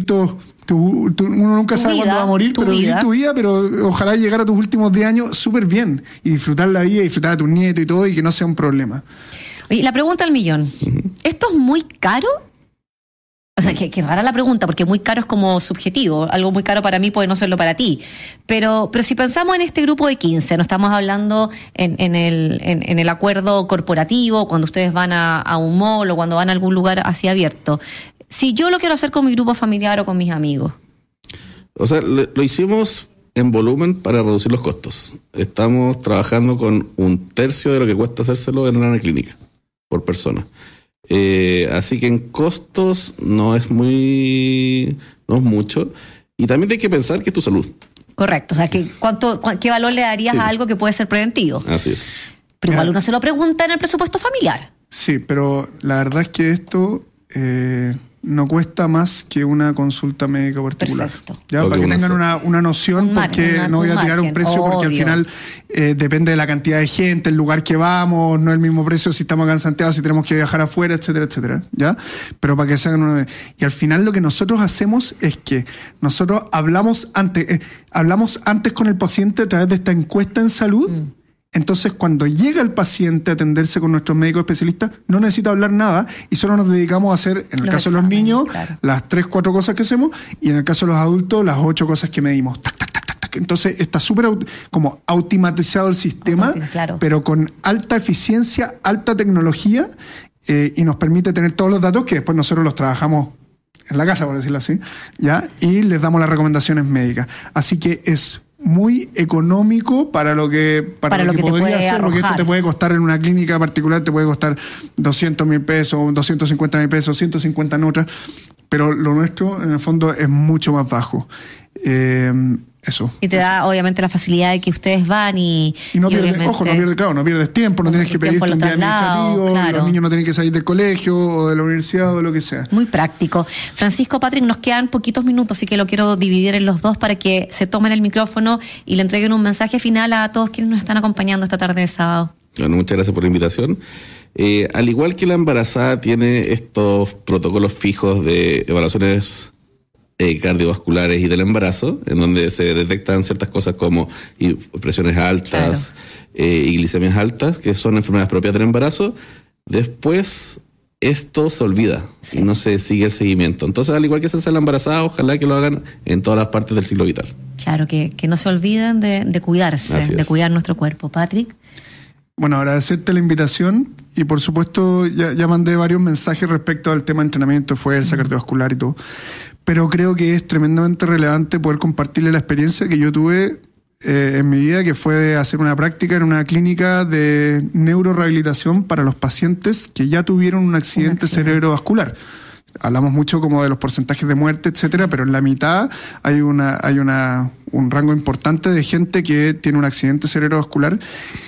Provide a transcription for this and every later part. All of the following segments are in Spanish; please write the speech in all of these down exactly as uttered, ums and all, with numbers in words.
tu, tu, tu uno nunca tu sabe vida, cuándo va a morir, pero vida. vivir tu vida, pero ojalá llegar a tus últimos diez años súper bien y disfrutar la vida, disfrutar a tus nietos y todo, y que no sea un problema. Oye, la pregunta al millón. Uh-huh. ¿Esto es muy caro? O sea, que, que rara la pregunta, porque muy caro es como subjetivo. Algo muy caro para mí puede no serlo para ti. Pero, pero si pensamos en este grupo de quince, no estamos hablando en, en, el, en, en el acuerdo corporativo, cuando ustedes van a, a un mall o cuando van a algún lugar así abierto. Si yo lo quiero hacer con mi grupo familiar o con mis amigos. O sea, le, lo hicimos en volumen para reducir los costos. Estamos trabajando con un tercio de lo que cuesta hacérselo en una clínica por persona. Eh, así que en costos no es muy, no es mucho. Y también hay que pensar que es tu salud. Correcto. O sea, que cuánto, ¿qué valor le darías sí. a algo que puede ser preventivo? Así es. Pero igual uno se lo pregunta en el presupuesto familiar. Sí, pero la verdad es que esto eh, no cuesta más que una consulta médica particular. Perfecto. ¿Ya? Para que tengan una, una noción, un mar, porque una, no voy a tirar margen, un precio, obvio. porque al final eh, depende de la cantidad de gente, el lugar que vamos, no es el mismo precio si estamos acá en Santiago, si tenemos que viajar afuera, etcétera, etcétera. ¿Ya? Pero para que se hagan una... Y al final lo que nosotros hacemos es que nosotros hablamos antes, eh, hablamos antes con el paciente a través de esta encuesta en salud. Mm. Entonces, cuando llega el paciente a atenderse con nuestros médicos especialistas, no necesita hablar nada y solo nos dedicamos a hacer, en el los caso exámenes, de los niños, claro. las tres, cuatro cosas que hacemos, y en el caso de los adultos, las ocho cosas que medimos. Tac, tac, tac, tac, tac. Entonces, está súper aut- como automatizado el sistema, claro. pero con alta eficiencia, alta tecnología, eh, y nos permite tener todos los datos que después nosotros los trabajamos en la casa, por decirlo así, ¿ya? Y les damos las recomendaciones médicas. Así que es muy económico para lo que para, para lo, lo que, que podría te ser, arrojar. Porque esto te puede costar en una clínica particular, te puede costar doscientos mil pesos, doscientos cincuenta mil pesos, ciento cincuenta en otras, pero lo nuestro en el fondo es mucho más bajo. Eh, eso. Y te eso. da obviamente la facilidad de que ustedes van y... Y no y pierdes, obviamente, ojo, no pierdes, claro, no pierdes tiempo, no, no tienes que pedirte un día administrativo, claro. Los niños no tienen que salir del colegio o de la universidad o de lo que sea. Muy práctico. Francisco, Patrick, nos quedan poquitos minutos, así que lo quiero dividir en los dos para que se tomen el micrófono y le entreguen un mensaje final a todos quienes nos están acompañando esta tarde de sábado. Bueno, muchas gracias por la invitación. Eh, al igual que la embarazada tiene estos protocolos fijos de evaluaciones Eh, cardiovasculares y del embarazo, en donde se detectan ciertas cosas como y, presiones altas, claro. eh, y glicemias altas, que son enfermedades propias del embarazo. Después esto se olvida, sí. y no se sigue el seguimiento. Entonces, al igual que se hace en la embarazada, ojalá que lo hagan en todas las partes del ciclo vital. Claro, que, que no se olviden de, de cuidarse, de cuidar nuestro cuerpo. Patrick. Bueno, agradecerte la invitación y por supuesto ya, ya mandé varios mensajes respecto al tema de entrenamiento, fuerza, cardiovascular y todo, pero creo que es tremendamente relevante poder compartirle la experiencia que yo tuve eh, en mi vida, que fue de hacer una práctica en una clínica de neurorehabilitación para los pacientes que ya tuvieron un accidente, un accidente. cerebrovascular. Hablamos mucho como de los porcentajes de muerte, etcétera, pero en la mitad hay una hay una un rango importante de gente que tiene un accidente cerebrovascular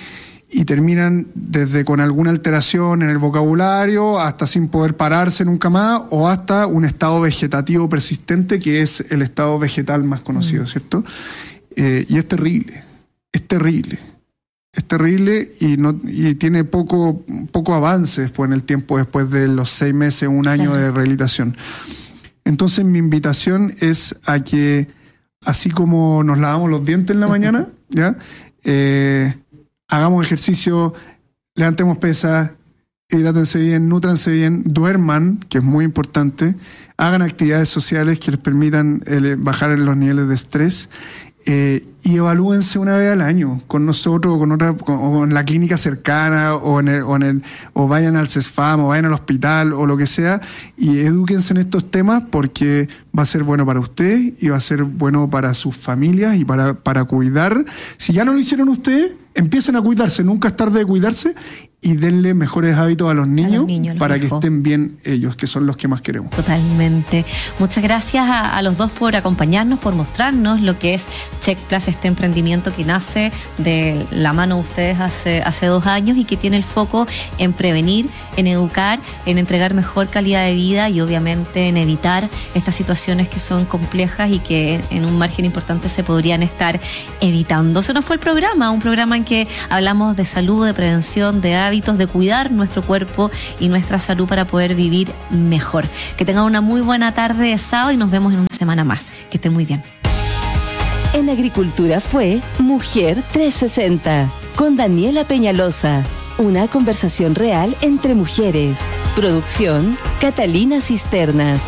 y terminan desde con alguna alteración en el vocabulario hasta sin poder pararse nunca más o hasta un estado vegetativo persistente que es el estado vegetal más conocido, mm. ¿cierto? Eh, y es terrible, es terrible, es terrible y no y tiene poco, poco avance después en el tiempo, después de los seis meses, un año claro. de rehabilitación. Entonces mi invitación es a que, así como nos lavamos los dientes en la mañana, ¿ya? Eh, hagamos ejercicio, levantemos pesas, hidrátense bien, nútranse bien, duerman, que es muy importante, hagan actividades sociales que les permitan eh, bajar los niveles de estrés eh, y evalúense una vez al año con nosotros o con otra, con, o en la clínica cercana o en el, o en el o vayan al CESFAM o vayan al hospital o lo que sea y edúquense en estos temas porque va a ser bueno para ustedes y va a ser bueno para sus familias y para, para cuidar. Si ya no lo hicieron ustedes, empiecen a cuidarse, nunca es tarde de cuidarse y denle mejores hábitos a los niños, a los niños para los que hijos. estén bien ellos, que son los que más queremos. Totalmente. Muchas gracias a, a los dos por acompañarnos, por mostrarnos lo que es Check Plus, este emprendimiento que nace de la mano de ustedes hace, hace dos años y que tiene el foco en prevenir, en educar, en entregar mejor calidad de vida y obviamente en evitar estas situaciones que son complejas y que en, en un margen importante se podrían estar evitando. Eso no fue el programa, un programa en que hablamos de salud, de prevención, de hábitos de cuidar nuestro cuerpo y nuestra salud para poder vivir mejor. Que tengan una muy buena tarde de sábado y nos vemos en una semana más. Que estén muy bien. En Agricultura fue Mujer trescientos sesenta con Daniela Peñalosa. Una conversación real entre mujeres. Producción Catalina Cisternas.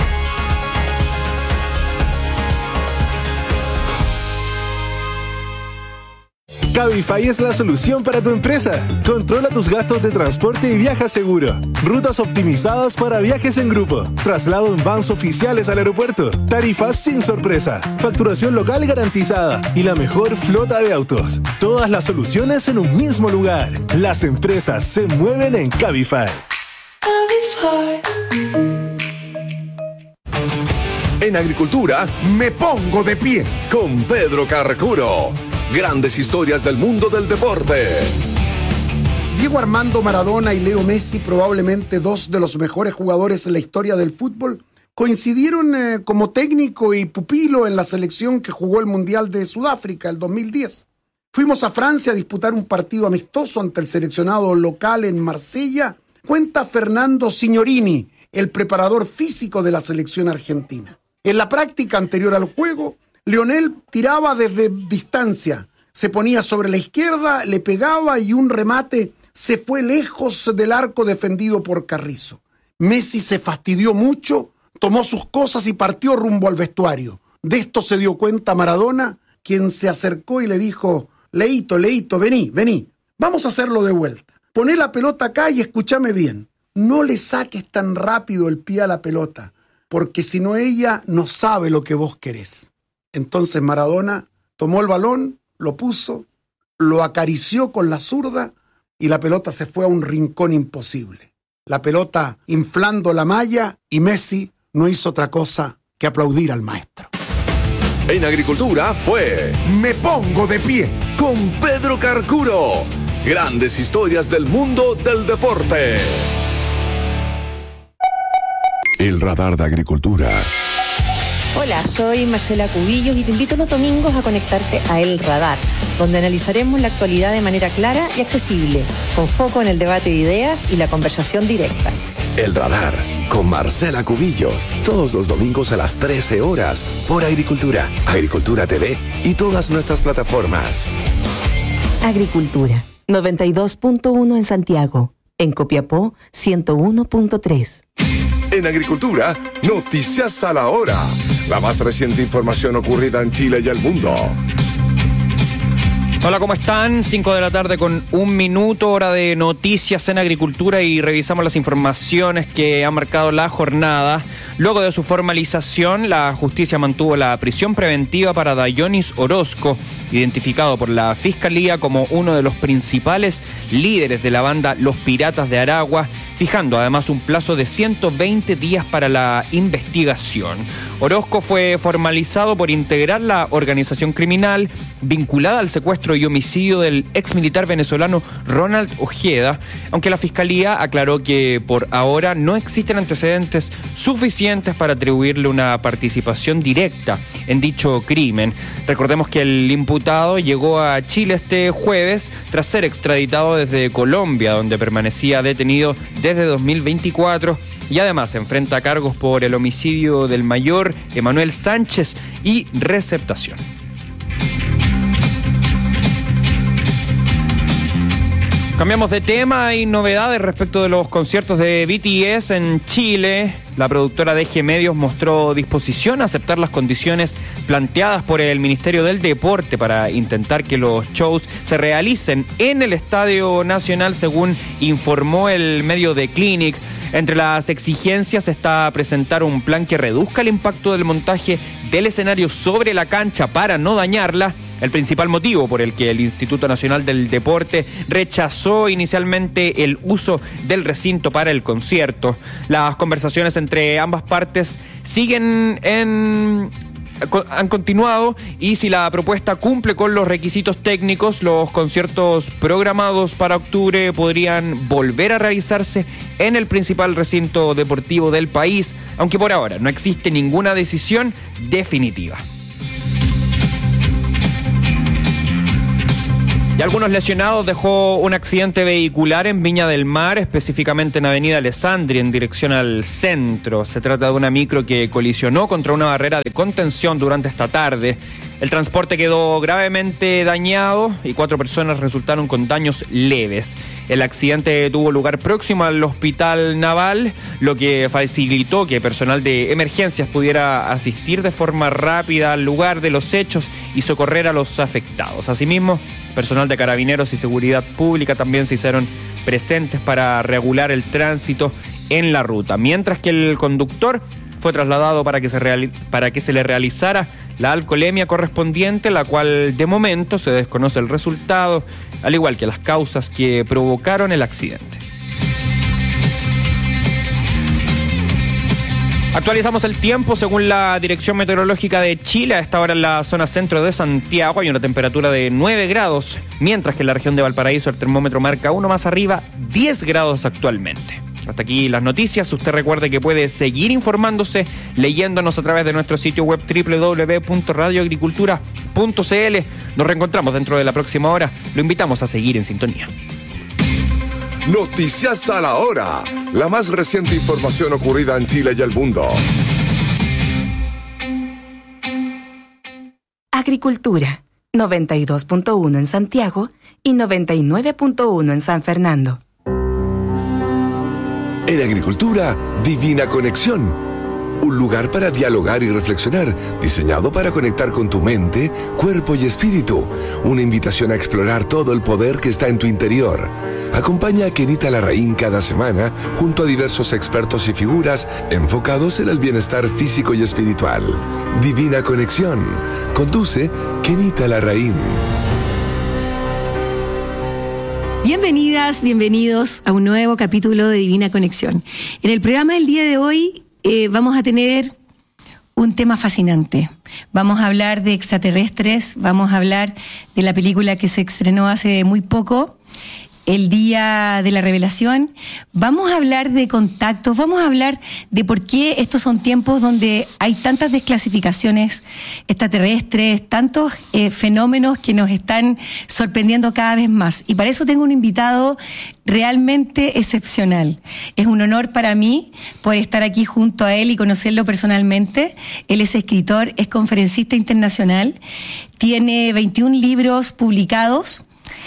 Cabify es la solución para tu empresa. Controla tus gastos de transporte y viaja seguro. Rutas optimizadas para viajes en grupo. Traslado en vans oficiales al aeropuerto. Tarifas sin sorpresa. Facturación local garantizada. Y la mejor flota de autos. Todas las soluciones en un mismo lugar. Las empresas se mueven en Cabify. Cabify. En Agricultura, me pongo de pie con Pedro Carcuro. Grandes historias del mundo del deporte. Diego Armando Maradona y Leo Messi, probablemente dos de los mejores jugadores en la historia del fútbol, coincidieron eh, como técnico y pupilo en la selección que jugó el Mundial de Sudáfrica el dos mil diez. Fuimos a Francia a disputar un partido amistoso ante el seleccionado local en Marsella, cuenta Fernando Signorini, el preparador físico de la selección argentina. En la práctica anterior al juego, Lionel tiraba desde distancia, se ponía sobre la izquierda, le pegaba y un remate se fue lejos del arco defendido por Carrizo. Messi se fastidió mucho, tomó sus cosas y partió rumbo al vestuario. De esto se dio cuenta Maradona, quien se acercó y le dijo: Leito, Leito, vení, vení, vamos a hacerlo de vuelta. Poné la pelota acá y escúchame bien. No le saques tan rápido el pie a la pelota, porque si no ella no sabe lo que vos querés. Entonces Maradona tomó el balón, lo puso, lo acarició con la zurda y la pelota se fue a un rincón imposible. La pelota inflando la malla y Messi no hizo otra cosa que aplaudir al maestro. En Agricultura fue Me Pongo de Pie con Pedro Carcuro. Grandes historias del mundo del deporte. El radar de Agricultura. Hola, soy Marcela Cubillos y te invito los domingos a conectarte a El Radar, donde analizaremos la actualidad de manera clara y accesible, con foco en el debate de ideas y la conversación directa. El Radar, con Marcela Cubillos, todos los domingos a las trece horas, por Agricultura, Agricultura T V y todas nuestras plataformas. Agricultura, noventa y dos punto uno en Santiago, en Copiapó, ciento uno punto tres. En Agricultura, noticias a la hora. La más reciente información ocurrida en Chile y el mundo. Hola, ¿cómo están? cinco de la tarde con un minuto, hora de noticias en Agricultura y revisamos las informaciones que han marcado la jornada. Luego de su formalización, la justicia mantuvo la prisión preventiva para Dayonis Orozco, identificado por la Fiscalía como uno de los principales líderes de la banda Los Piratas de Aragua, fijando además un plazo de ciento veinte días para la investigación. Orozco fue formalizado por integrar la organización criminal vinculada al secuestro y homicidio del exmilitar venezolano Ronald Ojeda, aunque la Fiscalía aclaró que por ahora no existen antecedentes suficientes para atribuirle una participación directa en dicho crimen. Recordemos que el imputado llegó a Chile este jueves tras ser extraditado desde Colombia, donde permanecía detenido desde dos mil veinticuatro y además enfrenta cargos por el homicidio del mayor Emanuel Sánchez y receptación. Cambiamos de tema, hay novedades respecto de los conciertos de B T S en Chile. La productora D G Medios mostró disposición a aceptar las condiciones planteadas por el Ministerio del Deporte para intentar que los shows se realicen en el Estadio Nacional, según informó el medio The Clinic. Entre las exigencias está presentar un plan que reduzca el impacto del montaje del escenario sobre la cancha para no dañarla, el principal motivo por el que el Instituto Nacional del Deporte rechazó inicialmente el uso del recinto para el concierto. Las conversaciones entre ambas partes siguen en... han continuado y si la propuesta cumple con los requisitos técnicos, los conciertos programados para octubre podrían volver a realizarse en el principal recinto deportivo del país, aunque por ahora no existe ninguna decisión definitiva. Y algunos lesionados dejó un accidente vehicular en Viña del Mar, específicamente en Avenida Alessandri, en dirección al centro. Se trata de una micro que colisionó contra una barrera de contención durante esta tarde. El transporte quedó gravemente dañado y cuatro personas resultaron con daños leves. El accidente tuvo lugar próximo al Hospital Naval, lo que facilitó que personal de emergencias pudiera asistir de forma rápida al lugar de los hechos y socorrer a los afectados. Asimismo, personal de Carabineros y Seguridad Pública también se hicieron presentes para regular el tránsito en la ruta, mientras que el conductor fue trasladado para que se reali- para que se le realizara la alcoholemia correspondiente, la cual de momento se desconoce el resultado, al igual que las causas que provocaron el accidente. Actualizamos el tiempo según la Dirección Meteorológica de Chile. A esta hora en la zona centro de Santiago hay una temperatura de nueve grados, mientras que en la región de Valparaíso el termómetro marca uno más arriba, diez grados actualmente. Hasta aquí las noticias. Usted recuerde que puede seguir informándose leyéndonos a través de nuestro sitio web doble u doble u doble u punto radio agricultura punto c l. Nos reencontramos dentro de la próxima hora. Lo invitamos a seguir en sintonía. Noticias a la hora. La más reciente información ocurrida en Chile y el mundo. Agricultura, noventa y dos punto uno en Santiago y noventa y nueve punto uno en San Fernando. En Agricultura, Divina Conexión. Un lugar para dialogar y reflexionar, diseñado para conectar con tu mente, cuerpo y espíritu. Una invitación a explorar todo el poder que está en tu interior. Acompaña a Kenita Larraín cada semana junto a diversos expertos y figuras enfocados en el bienestar físico y espiritual. Divina Conexión. Conduce Kenita Larraín. Bienvenidas, bienvenidos a un nuevo capítulo de Divina Conexión. En el programa del día de hoy eh, vamos a tener un tema fascinante. Vamos a hablar de extraterrestres, vamos a hablar de la película que se estrenó hace muy poco, el Día de la Revelación. Vamos a hablar de contactos, vamos a hablar de por qué estos son tiempos donde hay tantas desclasificaciones extraterrestres, tantos eh, fenómenos que nos están sorprendiendo cada vez más. Y para eso tengo un invitado realmente excepcional. Es un honor para mí poder estar aquí junto a él y conocerlo personalmente. Él es escritor, es conferencista internacional, tiene veintiún libros publicados.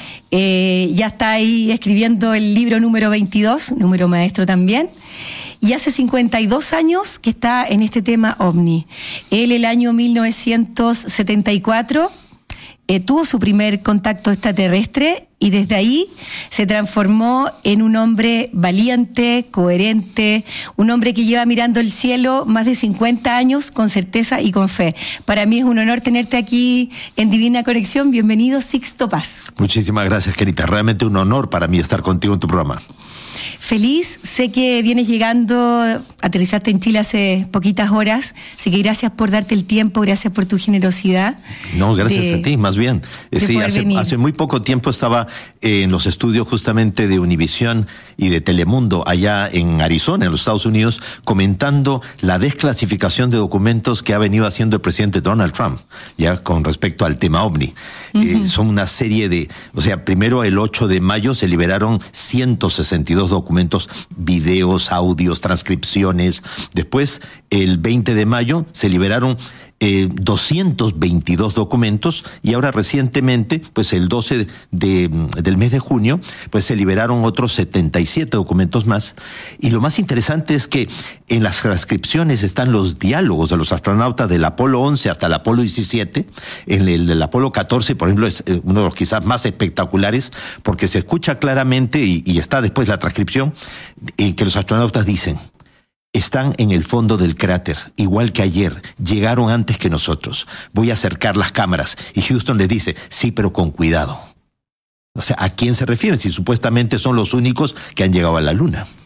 Eh, ya está ahí escribiendo el libro número veintidós, número maestro también, y hace cincuenta y dos años que está en este tema ovni. Él el año mil novecientos setenta y cuatro eh, tuvo su primer contacto extraterrestre y desde ahí se transformó en un hombre valiente, coherente, un hombre que lleva mirando el cielo más de cincuenta años con certeza y con fe. Para mí es un honor tenerte aquí en Divina Conexión. Bienvenido, Sixto Paz. Muchísimas gracias, Kenita. Realmente un honor para mí estar contigo en tu programa. Feliz, sé que vienes llegando, aterrizaste en Chile hace poquitas horas, así que gracias por darte el tiempo, gracias por tu generosidad. No, gracias de, a ti, más bien. Sí, hace, hace muy poco tiempo estaba eh, en los estudios justamente de Univisión y de Telemundo, allá en Arizona, en los Estados Unidos, comentando la desclasificación de documentos que ha venido haciendo el presidente Donald Trump, ya con respecto al tema ovni. Uh-huh. Eh, son una serie de, o sea, primero el ocho de mayo se liberaron ciento sesenta y dos documentos, videos, audios, transcripciones. Después, el veinte de mayo, se liberaron eh, doscientos veintidós documentos y ahora recientemente, pues el doce de, del mes de junio, pues se liberaron otros setenta y siete documentos más. Y lo más interesante es que en las transcripciones están los diálogos de los astronautas del Apolo once hasta el Apolo diecisiete. En el, el Apolo catorce, por ejemplo, es uno de los quizás más espectaculares porque se escucha claramente y, y está después la transcripción en que los astronautas dicen: están en el fondo del cráter, igual que ayer, llegaron antes que nosotros. Voy a acercar las cámaras. Y Houston les dice: sí, pero con cuidado. O sea, ¿a quién se refieren? Si supuestamente son los únicos que han llegado a la Luna.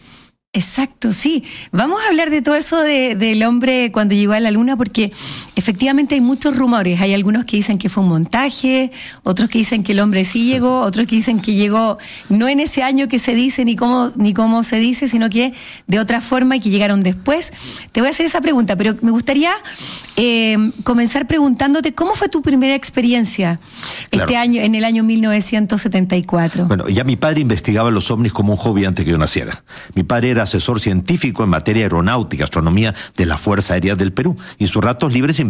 Exacto, sí. Vamos a hablar de todo eso de, del hombre cuando llegó a la luna, porque efectivamente hay muchos rumores. Hay algunos que dicen que fue un montaje, otros que dicen que el hombre sí llegó, otros que dicen que llegó no en ese año que se dice ni cómo, ni cómo se dice, sino que de otra forma y que llegaron después. Te voy a hacer esa pregunta, pero me gustaría eh, comenzar preguntándote cómo fue tu primera experiencia claro. este año, en el año mil novecientos setenta y cuatro. Bueno, ya mi padre investigaba los ovnis como un hobby antes que yo naciera. Mi padre era asesor científico en materia aeronáutica, astronomía de la Fuerza Aérea del Perú, y en sus ratos libres